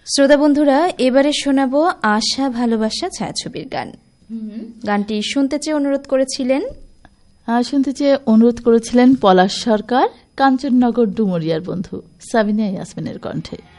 শ্রোতা বন্ধুরা, এবারে শোনাবো আশা ভালোবাসা ছায়াছবির গান। গানটি শুনতে চেয়ে অনুরোধ করেছিলেন পলাশ সরকার, কাঞ্চননগর ডুমুরিয়ার বন্ধু সাবিনা ইয়াসমিনের কণ্ঠে।